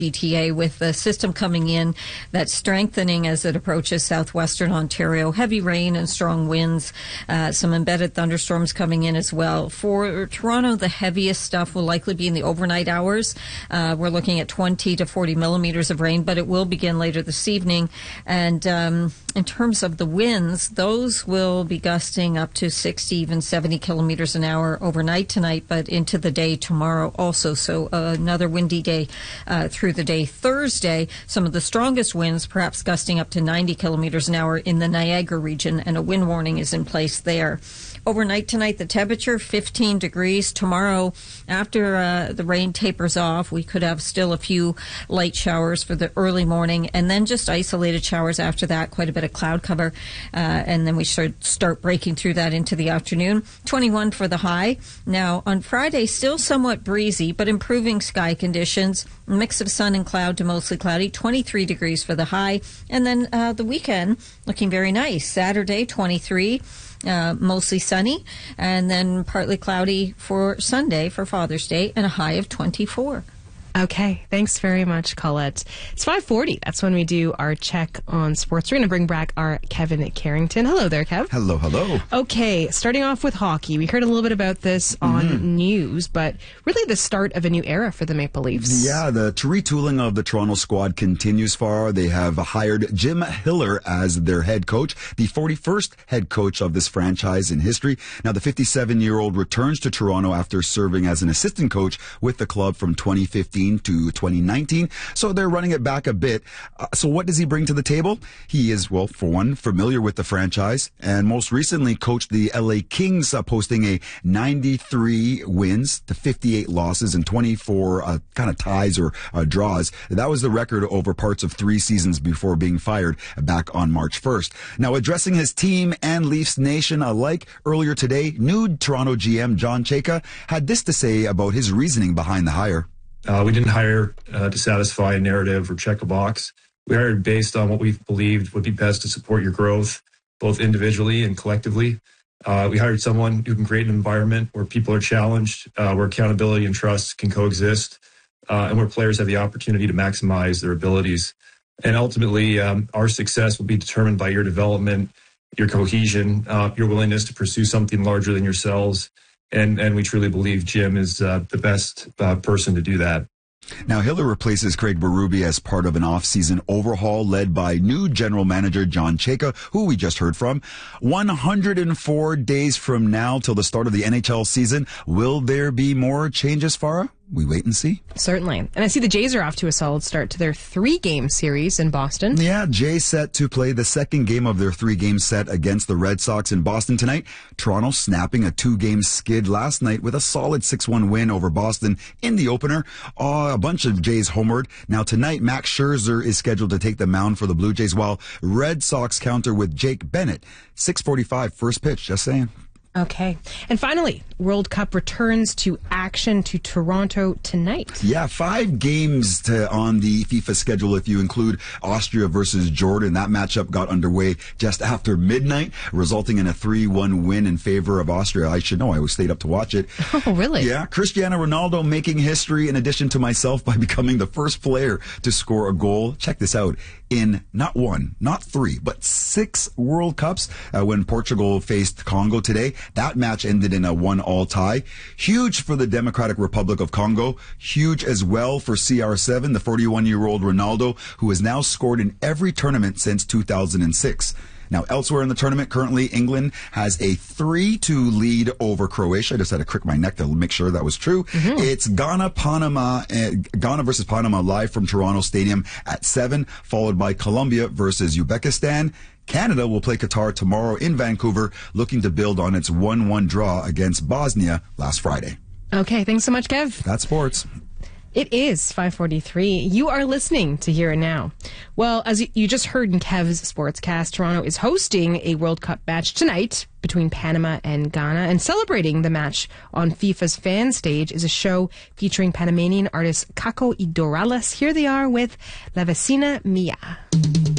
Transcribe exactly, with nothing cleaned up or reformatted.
G T A, with the system coming in that's strengthening as it approaches southwestern Ontario. Heavy rain and strong winds, uh, some embedded thunderstorms coming in as well. For Toronto, the heaviest stuff will likely be in the overnight hours. Uh, we're looking at twenty to forty millimeters of rain, but it will begin later this evening. And um, in terms of the winds, those will be gusting up to sixty, even seventy kilometers an hour overnight tonight, but into the day tomorrow also. So uh, another windy day uh, through the day. Thursday, some of the strongest winds, perhaps gusting up to ninety kilometers an hour in the Niagara region, and a wind warning is in place there. Overnight tonight, the temperature fifteen degrees. Tomorrow, after uh, the rain tapers off, we could have still a few light showers for the early morning, and then just isolated showers after that, quite a bit of cloud cover, uh, and then we should start breaking through that into the afternoon. twenty-one for the high. Now, on Friday, still somewhat breezy, but improving sky conditions. A mix of sun and cloud to mostly cloudy. twenty-three degrees for the high. And then uh, the weekend, looking very nice. Saturday, twenty-three. Uh, mostly sunny, and then partly cloudy for Sunday for Father's Day, and a high of twenty-four. Okay, thanks very much, Colette. It's five forty. That's when we do our check on sports. We're going to bring back our Kevin Carrington. Hello there, Kev. Hello, hello. Okay, starting off with hockey. We heard a little bit about this on mm-hmm. news, but really the start of a new era for the Maple Leafs. Yeah, the retooling of the Toronto squad continues far. They have hired Jim Hiller as their head coach, the forty-first head coach of this franchise in history. Now, the fifty-seven-year-old returns to Toronto after serving as an assistant coach with the club from twenty fifteen to twenty nineteen. So they're running it back a bit. Uh, so what does he bring to the table? He is, well, for one, familiar with the franchise, and most recently coached the L A Kings, uh, posting a ninety-three wins to fifty-eight losses and twenty-four uh, kind of ties or uh, draws. That was the record over parts of three seasons before being fired back on March first. Now, addressing his team and Leafs Nation alike earlier today, new Toronto G M John Chayka had this to say about his reasoning behind the hire. Uh, we didn't hire uh, to satisfy a narrative or check a box. We hired based on what we believed would be best to support your growth, both individually and collectively. Uh, we hired someone who can create an environment where people are challenged, uh, where accountability and trust can coexist, uh, and where players have the opportunity to maximize their abilities. And ultimately, um, our success will be determined by your development, your cohesion, uh, your willingness to pursue something larger than yourselves. And and we truly believe Jim is uh, the best uh, person to do that. Now, Hiller replaces Craig Berube as part of an off-season overhaul led by new general manager John Chayka, who we just heard from. one hundred four days from now till the start of the N H L season. Will there be more changes, Farah? We wait and see. Certainly. And I see the Jays are off to a solid start to their three-game series in Boston. Yeah, Jays set to play the second game of their three-game set against the Red Sox in Boston tonight. Toronto snapping a two-game skid last night with a solid six one win over Boston in the opener. Uh, a bunch of Jays homeward. Now tonight, Max Scherzer is scheduled to take the mound for the Blue Jays, while Red Sox counter with Jake Bennett. six forty-five first pitch, just saying. Okay. And finally, World Cup returns to action to Toronto tonight. Yeah, five games to, on the FIFA schedule if you include Austria versus Jordan. That matchup got underway just after midnight, resulting in a three one win in favor of Austria. I should know. I stayed up to watch it. Oh, really? Yeah. Cristiano Ronaldo making history in addition to myself by becoming the first player to score a goal. Check this out. In not one, not three, but six World Cups uh, when Portugal faced Congo today. That match ended in a one-all tie. Huge for the Democratic Republic of Congo. Huge as well for C R seven, the forty-one-year-old Ronaldo, who has now scored in every tournament since two thousand six. Now, elsewhere in the tournament, currently England has a three two lead over Croatia. I just had to crick my neck to make sure that was true. Mm-hmm. It's Ghana, Panama, uh, Ghana versus Panama live from Toronto Stadium at seven, followed by Colombia versus Uzbekistan. Canada will play Qatar tomorrow in Vancouver, looking to build on its one one draw against Bosnia last Friday. Okay, thanks so much, Kev. That's sports. It is five forty-three. You are listening to Here and Now. Well, as you just heard in Kev's Sportscast, Toronto is hosting a World Cup match tonight between Panama and Ghana, and celebrating the match on FIFA's fan stage is a show featuring Panamanian artist Kako Idorales. Here they are with La Vecina Mia.